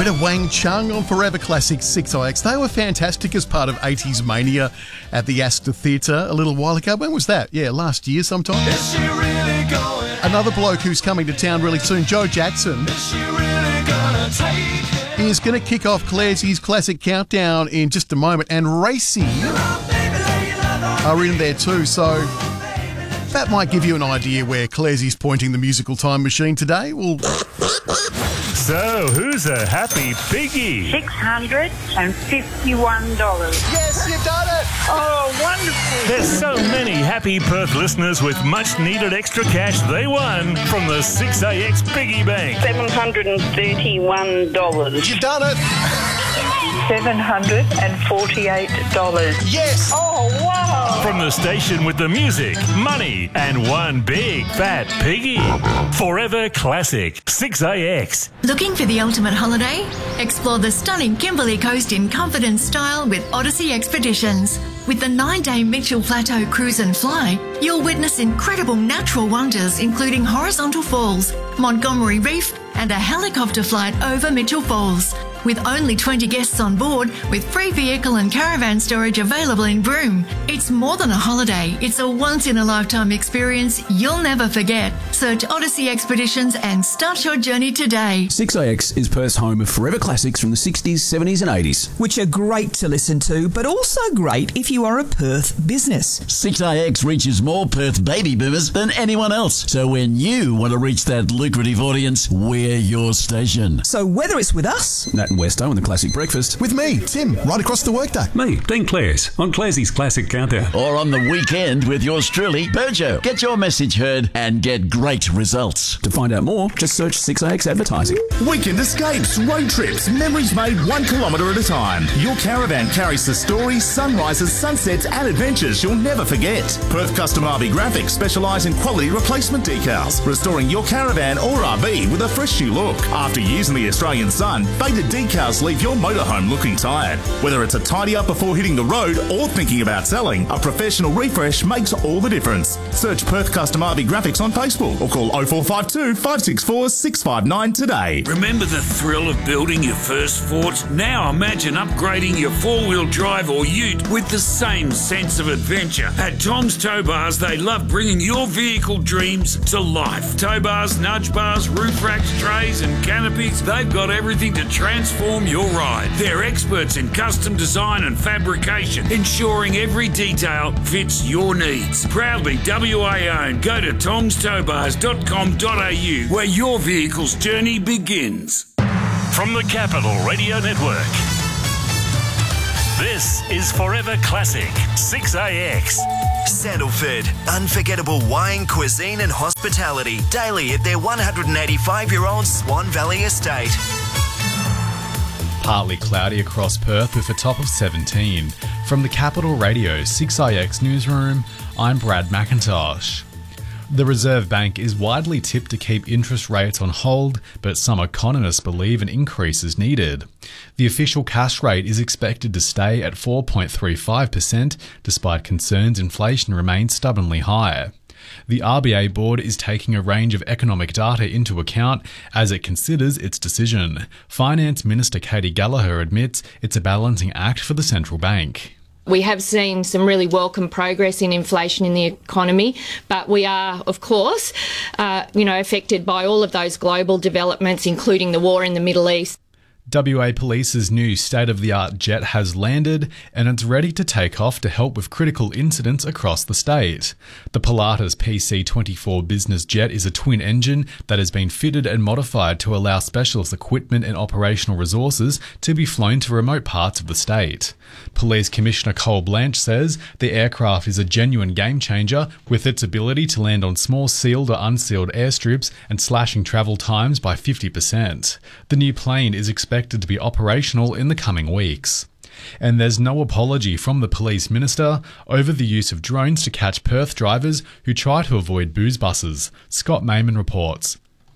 bit of Wang Chung on Forever Classic 6IX. They were fantastic as part of 80s Mania at the Astor Theatre a little while ago. When was that? Yeah, last year sometime. Is she really going? Another bloke who's coming to town really soon, Joe Jackson, Is she really gonna take it? is going to kick off Claire's Classic Countdown in just a moment, and Racy are in there too, so that might give you an idea where Claire's pointing the musical time machine today. Well, So, who's a happy piggy? $651. yes, you've done it! Oh, wonderful. There's so many happy Perth listeners with much needed extra cash they won from the 6AX Piggy Bank. $731. You've done it! $748. Yes! Oh, wow. From the station with the music, money, and one big fat piggy. Forever Classic 6AX. Looking for the ultimate holiday? Explore the stunning Kimberley Coast in comfort and style with Odyssey Expeditions. With the 9-day Mitchell Plateau Cruise and Fly, you'll witness incredible natural wonders including horizontal falls, Montgomery Reef, and a helicopter flight over Mitchell Falls. With only 20 guests on board, with free vehicle and caravan storage available in Broome. It's more than a holiday, it's a once-in-a-lifetime experience you'll never forget. Search Odyssey Expeditions and start your journey today. 6AX is Perth's home of forever classics from the 60s, 70s and 80s. Which are great to listen to, but also great if you are a Perth business. 6AX reaches more Perth baby boomers than anyone else. So when you want to reach that lucrative audience, we're your station. So whether it's with us, Nat and Westo and the Classic Breakfast. With me, Tim, right across the workday. Me, Dean Clares, on Claire's Classic Countdown. Or on the weekend with yours truly, Berjo. Get your message heard and get great results. To find out more, just search 6AX Advertising. Weekend escapes, road trips, memories made 1 kilometre at a time. Your caravan carries the stories, sunrises, sunsets and adventures you'll never forget. Perth Custom RV Graphics specialise in quality replacement decals, restoring your caravan or RV with a fresh new look. After years in the Australian sun, faded decals leave your motorhome looking tired. Whether it's a tidy up before hitting the road or thinking about selling, a professional refresh makes all the difference. Search Perth Custom RV Graphics on Facebook or call 0452 564 659 today. Remember the thrill of building your first fort? Now imagine upgrading your four-wheel drive or ute with the same sense of adventure. At Tom's Tow Bars, they love bringing your vehicle dreams to life. Tow bars, nudge bars, roof racks, trays and canopies, they've got everything to transform your ride. They're experts in custom design and fabrication, ensuring every detail fits your needs. Proudly WA owned. Go to tomstowbars.com.au where your vehicle's journey begins. From the Capital Radio Network. This is Forever Classic 6AX. Sandalford, unforgettable wine, cuisine and hospitality daily at their 185-year-old Swan Valley estate. Partly cloudy across Perth with a top of 17. From the Capital Radio 6IX newsroom, I'm Brad McIntosh. The Reserve Bank is widely tipped to keep interest rates on hold, but some economists believe an increase is needed. The official cash rate is expected to stay at 4.35%, despite concerns inflation remains stubbornly high. The RBA board is taking a range of economic data into account as it considers its decision. Finance Minister Katie Gallagher admits it's a balancing act for the central bank. We have seen some really welcome progress in inflation in the economy, but we are, of course, affected by all of those global developments, including the war in the Middle East. WA Police's new state-of-the-art jet has landed and it's ready to take off to help with critical incidents across the state. The Pilatus PC-24 business jet is a twin engine that has been fitted and modified to allow specialist equipment and operational resources to be flown to remote parts of the state. Police Commissioner Cole Blanche says the aircraft is a genuine game changer with its ability to land on small sealed or unsealed airstrips and slashing travel times by 50%. The new plane is expected to be operational in the coming weeks. And there's no apology from the Police Minister over the use of drones to catch Perth drivers who try to avoid booze buses. Scott Mayman reports.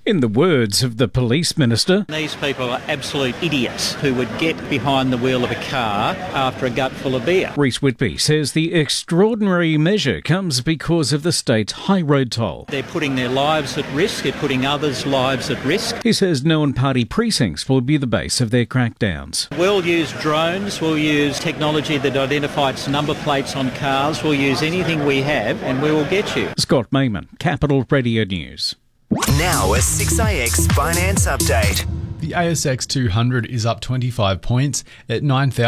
In the words of the police minister, these people are absolute idiots who would get behind the wheel of a car after a gut full of beer. Reece Whitby says the extraordinary measure comes because of the state's high road toll. They're putting their lives at risk, they're putting others' lives at risk. He says known party precincts will be the base of their crackdowns. We'll use drones, we'll use technology that identifies number plates on cars, we'll use anything we have and we will get you. Scott Mayman, Capital Radio News. Now a 6AX finance update. The ASX 200 is up 25 points at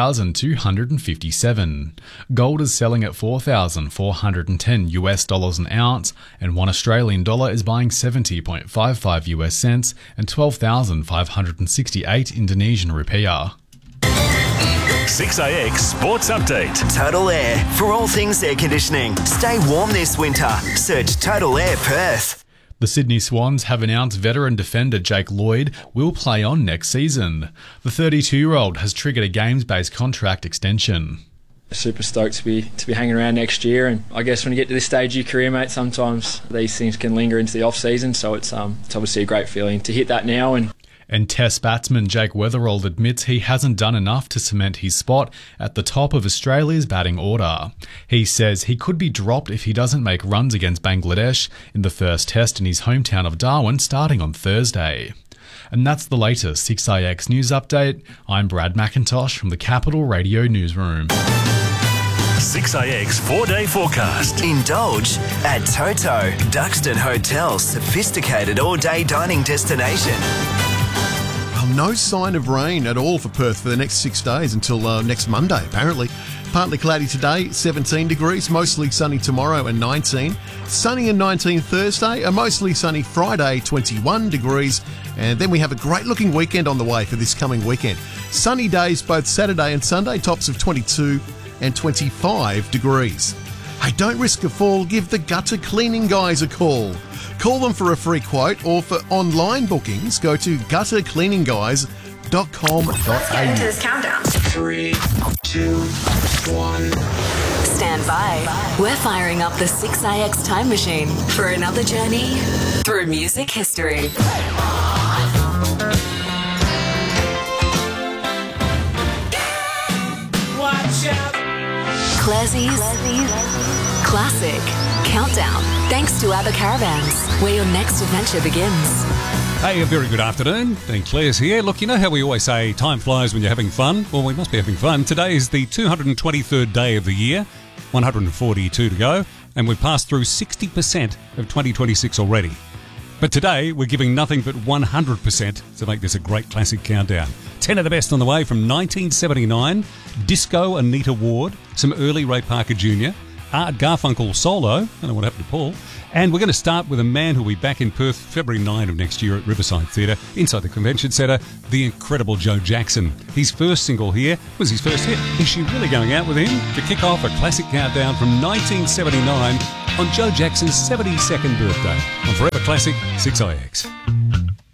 9,257. Gold is selling at $4,410 an ounce, and $1 Australian dollar is buying 70.55 US cents and 12,568 Indonesian rupiah. 6AX Sports Update. Total Air. For all things air conditioning, stay warm this winter. Search Total Air Perth. The Sydney Swans have announced veteran defender Jake Lloyd will play on next season. The 32-year-old has triggered a games-based contract extension. Super stoked to be hanging around next year, and I guess when you get to this stage of your career, mate, sometimes these things can linger into the off-season, so it's obviously a great feeling to hit that now. And Test batsman Jake Weatherald admits he hasn't done enough to cement his spot at the top of Australia's batting order. He says he could be dropped if he doesn't make runs against Bangladesh in the first test in his hometown of Darwin starting on Thursday. And that's the latest 6AX News Update. I'm Brad McIntosh from the Capital Radio Newsroom. 6AX 4-day forecast. Indulge at Toto, Duxton Hotel's sophisticated all-day dining destination. No sign of rain at all for Perth for the next 6 days until next Monday, apparently. Partly cloudy today, 17 degrees, mostly sunny tomorrow and 19. Sunny and 19 Thursday, a mostly sunny Friday, 21 degrees. And then we have a great looking weekend on the way for this coming weekend. Sunny days both Saturday and Sunday, tops of 22 and 25 degrees. Hey, don't risk a fall, give the gutter cleaning guys a call. Call them for a free quote, or for online bookings, go to guttercleaningguys.com.au. Let's get into this countdown. 3, 2, 1. Stand by. We're firing up the 6AX time machine for another journey through music history. Watch out. Classie's Classic Countdown. Thanks to ABBA Caravans, where your next adventure begins. Hey, a very good afternoon. Dean Clares here. Look, you know how we always say time flies when you're having fun? Well, we must be having fun. Today is the 223rd day of the year, 142 to go, and we've passed through 60% of 2026 already. But today, we're giving nothing but 100% to make this a great classic countdown. 10 of the best on the way from 1979, Disco Anita Ward, some early Ray Parker Jr., Art Garfunkel solo, I don't know what happened to Paul, and we're going to start with a man who'll be back in Perth February 9 of next year at Riverside Theatre, inside the Convention Centre, the incredible Joe Jackson. His first single here was his first hit. Is she really going out with him? To kick off a classic countdown from 1979 on Joe Jackson's 72nd birthday on Forever Classic 6AX.